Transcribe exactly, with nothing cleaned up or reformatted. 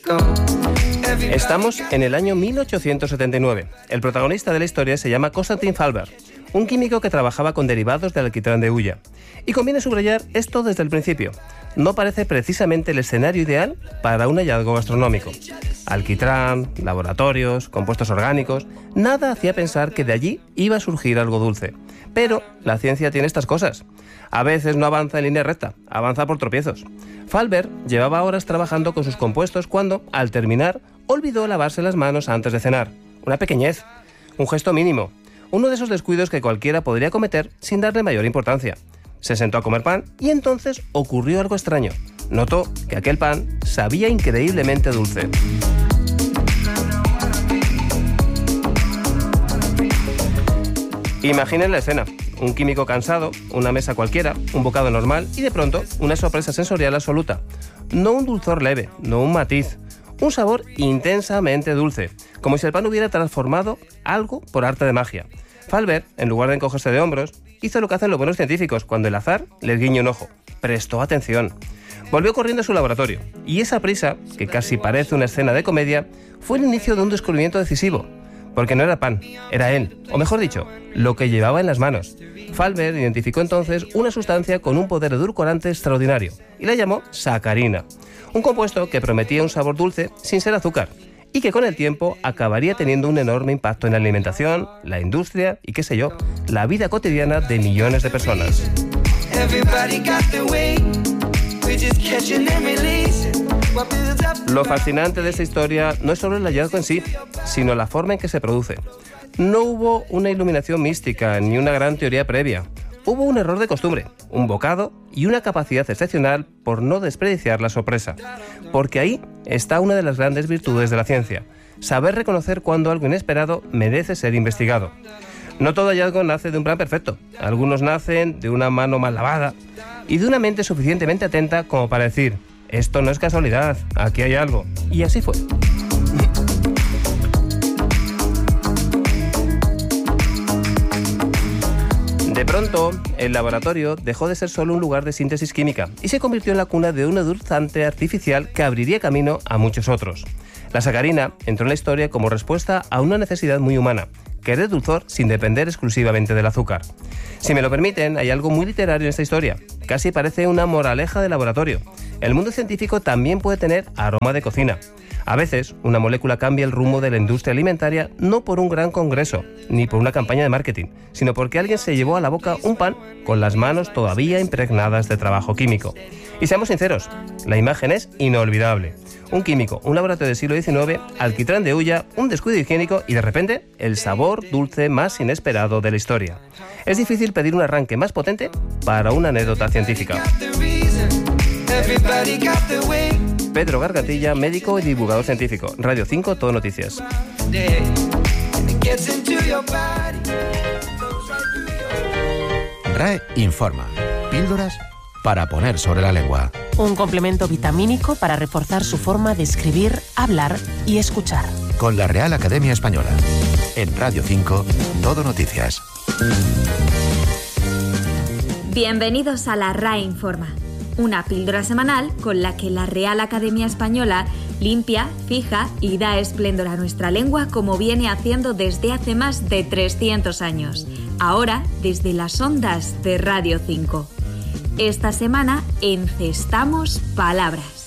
Estamos en el año mil ochocientos setenta y nueve. El protagonista de la historia se llama Konstantin Fallberg, un químico que trabajaba con derivados del alquitrán de hulla. Y conviene subrayar esto desde el principio. No parece precisamente el escenario ideal para un hallazgo gastronómico. Alquitrán, laboratorios, compuestos orgánicos, nada hacía pensar que de allí iba a surgir algo dulce. Pero la ciencia tiene estas cosas. A veces no avanza en línea recta, avanza por tropiezos. Fallberg llevaba horas trabajando con sus compuestos cuando, al terminar, olvidó lavarse las manos antes de cenar. Una pequeñez, un gesto mínimo, uno de esos descuidos que cualquiera podría cometer sin darle mayor importancia. Se sentó a comer pan y entonces ocurrió algo extraño. Notó que aquel pan sabía increíblemente dulce. Imaginen la escena. Un químico cansado, una mesa cualquiera, un bocado normal y de pronto una sorpresa sensorial absoluta. No un dulzor leve, no un matiz. Un sabor intensamente dulce, como si el pan hubiera transformado algo por arte de magia. Fallberg, en lugar de encogerse de hombros, hizo lo que hacen los buenos científicos cuando el azar les guiña un ojo. Prestó atención. Volvió corriendo a su laboratorio, y esa prisa, que casi parece una escena de comedia, fue el inicio de un descubrimiento decisivo. Porque no era pan, era él, o mejor dicho, lo que llevaba en las manos. Fallberg identificó entonces una sustancia con un poder edulcorante extraordinario, y la llamó sacarina. Un compuesto que prometía un sabor dulce sin ser azúcar, y que con el tiempo acabaría teniendo un enorme impacto en la alimentación, la industria y, qué sé yo, la vida cotidiana de millones de personas. Lo fascinante de esta historia no es solo el hallazgo en sí, sino la forma en que se produce. No hubo una iluminación mística ni una gran teoría previa. Hubo un error de costumbre, un bocado y una capacidad excepcional por no desperdiciar la sorpresa. Porque ahí está una de las grandes virtudes de la ciencia, saber reconocer cuando algo inesperado merece ser investigado. No todo hallazgo nace de un plan perfecto. Algunos nacen de una mano mal lavada y de una mente suficientemente atenta como para decir: esto no es casualidad, aquí hay algo. Y así fue. De pronto, el laboratorio dejó de ser solo un lugar de síntesis química y se convirtió en la cuna de un edulcorante artificial que abriría camino a muchos otros. La sacarina entró en la historia como respuesta a una necesidad muy humana: querer dulzor sin depender exclusivamente del azúcar. Si me lo permiten, hay algo muy literario en esta historia. Casi parece una moraleja de laboratorio. El mundo científico también puede tener aroma de cocina. A veces, una molécula cambia el rumbo de la industria alimentaria no por un gran congreso, ni por una campaña de marketing, sino porque alguien se llevó a la boca un pan con las manos todavía impregnadas de trabajo químico. Y seamos sinceros, la imagen es inolvidable. Un químico, un laboratorio del siglo diecinueve, alquitrán de hulla, un descuido higiénico y de repente el sabor dulce más inesperado de la historia. Es difícil pedir un arranque más potente para una anécdota científica. Pedro Gargatilla, médico y divulgador científico. Radio cinco, Todo Noticias. R A E informa. Píldoras para poner sobre la lengua. Un complemento vitamínico para reforzar su forma de escribir, hablar y escuchar. Con la Real Academia Española. En Radio cinco, Todo Noticias. Bienvenidos a la R A E informa. Una píldora semanal con la que la Real Academia Española limpia, fija y da esplendor a nuestra lengua como viene haciendo desde hace más de trescientos años. Ahora desde las ondas de Radio cinco. Esta semana encestamos palabras.